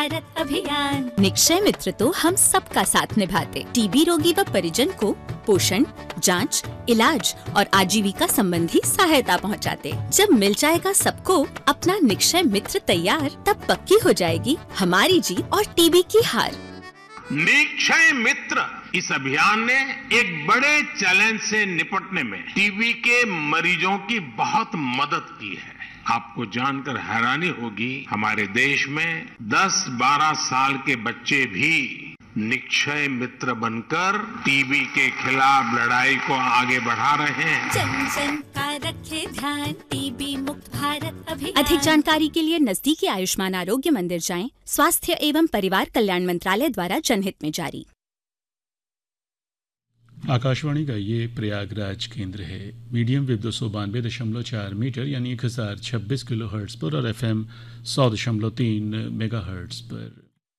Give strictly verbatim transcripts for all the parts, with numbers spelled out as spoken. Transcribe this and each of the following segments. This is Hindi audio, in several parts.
भारत अभियान। निक्षय मित्र तो हम सबका साथ निभाते, टीबी रोगी व परिजन को पोषण, जांच, इलाज और आजीविका संबंधी सहायता पहुंचाते। जब मिल जाएगा सबको अपना निक्षय मित्र तैयार, तब पक्की हो जाएगी हमारी जीत और टीबी की हार। निक्षय मित्र इस अभियान ने एक बड़े चैलेंज से निपटने में टीबी के मरीजों की बहुत मदद की है। आपको जानकर हैरानी होगी, हमारे देश में दस बारह साल के बच्चे भी निक्षय मित्र बनकर टीबी के खिलाफ लड़ाई को आगे बढ़ा रहे हैं। जन जन का रखे ध्यान, टीबी मुक्त भारत अभियान। अधिक जानकारी के लिए नजदीकी आयुष्मान आरोग्य मंदिर जाएं। स्वास्थ्य एवं परिवार कल्याण मंत्रालय द्वारा जनहित में जारी। आकाशवाणी का ये प्रयागराज केंद्र है। मीडियम वेव दो सौ बानवे दशमलव चार मीटर यानी एक हजार छब्बीस किलो हर्ट्ज पर और एफ एम सौ दशमलव तीन मेगा हर्ट्ज पर।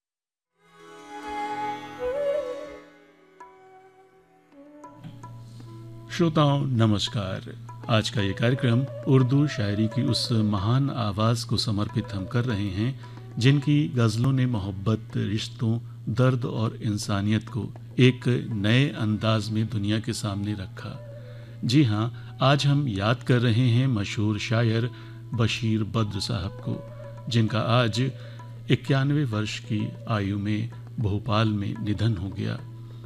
श्रोताओं नमस्कार। आज का ये कार्यक्रम उर्दू शायरी की उस महान आवाज़ को समर्पित हम कर रहे हैं जिनकी गज़लों ने मोहब्बत, रिश्तों, दर्द और इंसानियत को एक नए अंदाज में दुनिया के सामने रखा। जी हाँ, आज हम याद कर रहे हैं मशहूर शायर बशीर बद्र साहब को, जिनका आज इक्यानवे वर्ष की आयु में भोपाल में निधन हो गया।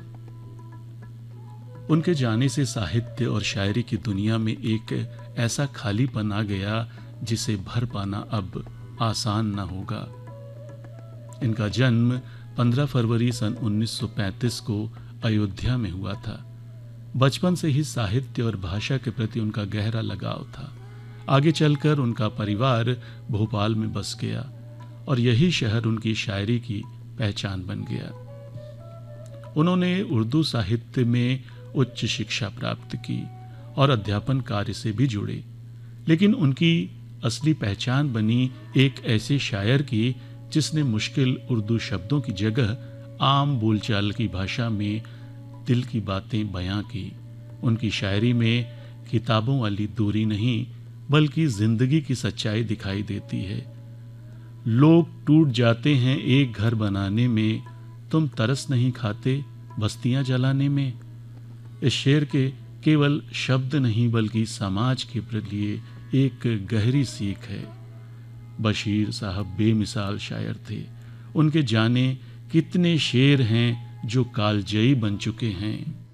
उनके जाने से साहित्य और शायरी की दुनिया में एक ऐसा खालीपन आ गया जिसे भर पाना अब आसान न होगा। इनका जन्म पंद्रह फरवरी सन उन्नीस सौ पैंतीस को अयोध्या में हुआ था। बचपन से ही साहित्य और भाषा के प्रति उनका गहरा लगाव था। आगे चलकर उनका परिवार भोपाल में बस गया और यही शहर उनकी शायरी की पहचान बन गया। उन्होंने उर्दू साहित्य में उच्च शिक्षा प्राप्त की और अध्यापन कार्य से भी जुड़े, लेकिन उनकी असली पहचान बनी एक ऐसे शायर की जिसने मुश्किल उर्दू शब्दों की जगह आम बोलचाल की भाषा में दिल की बातें बयां की। उनकी शायरी में किताबों वाली दूरी नहीं बल्कि जिंदगी की सच्चाई दिखाई देती है। लोग टूट जाते हैं एक घर बनाने में, तुम तरस नहीं खाते बस्तियां जलाने में। इस शेर के केवल शब्द नहीं बल्कि समाज के लिए एक गहरी सीख है। बशीर साहब बेमिसाल शायर थे। उनके जाने कितने शेर हैं जो कालजयी बन चुके हैं।